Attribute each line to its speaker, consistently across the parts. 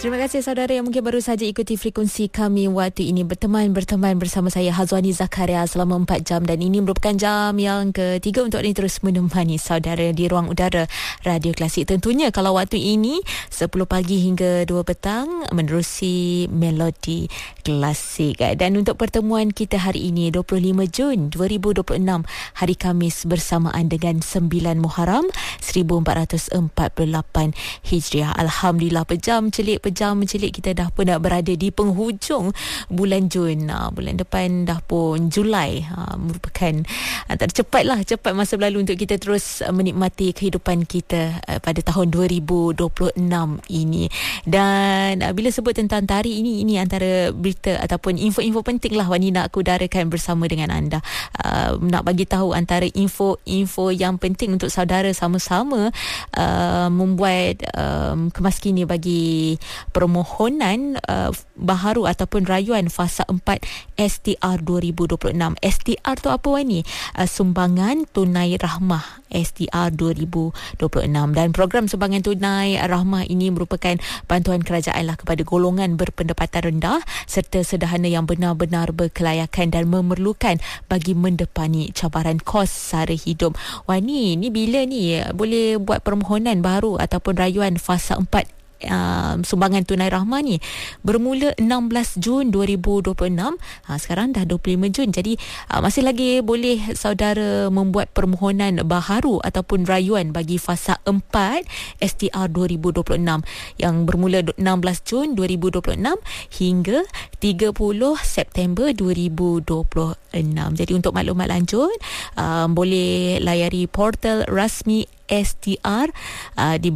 Speaker 1: Terima kasih saudara yang mungkin baru saja ikuti frekuensi kami waktu ini berteman bersama saya Hazwani Zakaria selama 4 jam, dan ini merupakan jam yang ketiga untuk ini terus menemani saudara di ruang udara Radio Klasik. Tentunya kalau waktu ini 10 pagi hingga 2 petang menerusi Melodi Klasik. Dan untuk pertemuan kita hari ini 25 Jun 2026 hari Khamis bersamaan dengan 9 Muharram 1448 Hijriah. Alhamdulillah, pejam mencelik kita dah pun nak berada di penghujung bulan Jun. Bulan depan dah pun Julai. Merupakan antara cepat masa berlalu untuk kita terus menikmati kehidupan kita pada tahun 2026 ini. Dan bila sebut tentang tarikh ini antara berita ataupun info-info penting lah Wani nak aku udarakan bersama dengan anda. Nak bagi tahu antara info yang penting untuk saudara sama-sama membuat kemas kini bagi permohonan baharu ataupun rayuan fasa 4 STR 2026. STR tu apa Wani? Sumbangan Tunai Rahmah STR 2026. Dan program sumbangan tunai rahmah ini merupakan bantuan kerajaan lah kepada golongan berpendapatan rendah serta sederhana yang benar-benar berkelayakan dan memerlukan bagi mendepani cabaran kos sara hidup. Wani, ni bila ni boleh buat permohonan baru ataupun rayuan fasa 4 sumbangan tunai rahmah ni? Bermula 16 Jun 2026. Sekarang dah 25 Jun. Jadi masih lagi boleh saudara membuat permohonan baharu ataupun rayuan bagi fasa 4 STR 2026 yang bermula 16 Jun 2026 hingga 30 September 2026. Jadi untuk maklumat lanjut boleh layari portal rasmi STR di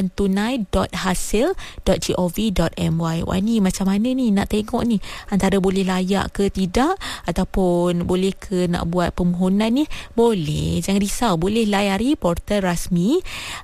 Speaker 1: bantuantunai.hasil.gov.my. Wah, ni macam mana ni nak tengok ni antara boleh layak ke tidak ataupun boleh ke nak buat permohonan ni? Boleh, jangan risau, boleh layari portal rasmi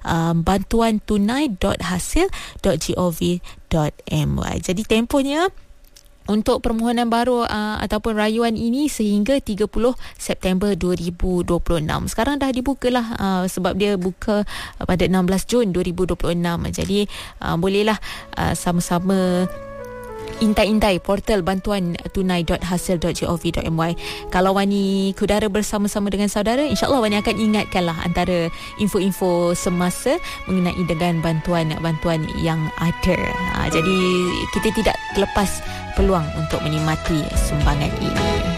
Speaker 1: bantuantunai.hasil.gov.my. Jadi tempohnya untuk permohonan baru ataupun rayuan ini sehingga 30 September 2026. Sekarang dah dibukalah sebab dia buka pada 16 Jun 2026. Jadi bolehlah sama-sama intai portal bantuantunai.hasil.gov.my. Kalau Wani kudara bersama-sama dengan saudara, insyaAllah Wani akan ingatkanlah antara info-info semasa mengenai dengan bantuan yang ada. Jadi kita tidak terlepas peluang untuk menikmati sumbangan ini.